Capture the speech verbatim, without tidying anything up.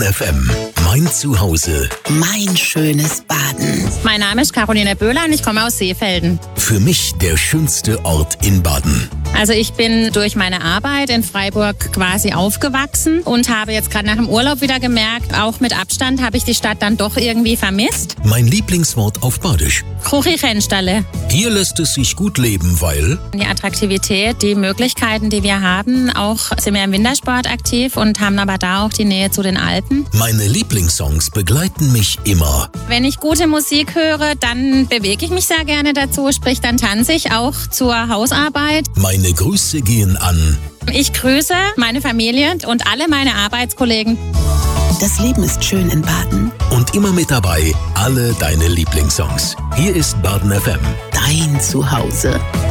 F M. Mein Zuhause. Mein schönes Baden. Mein Name ist Caroline Böhler und ich komme aus Seefelden. Für mich der schönste Ort in Baden. Also ich bin durch meine Arbeit in Freiburg quasi aufgewachsen und habe jetzt gerade nach dem Urlaub wieder gemerkt, auch mit Abstand habe ich die Stadt dann doch irgendwie vermisst. Mein Lieblingswort auf Badisch. Kruchi-Renstalle. Hier lässt es sich gut leben, weil... Die Attraktivität, die Möglichkeiten, die wir haben, auch sind wir im Wintersport aktiv und haben aber da auch die Nähe zu den Alpen. Meine Lieblingssongs begleiten mich immer. Wenn ich gute Musik höre, dann bewege ich mich sehr gerne dazu, sprich dann tanze ich auch zur Hausarbeit. Meine Grüße gehen an... Ich grüße meine Familie und alle meine Arbeitskollegen. Das Leben ist schön in Baden. Und immer mit dabei alle deine Lieblingssongs. Hier ist Baden F M. Dein Zuhause.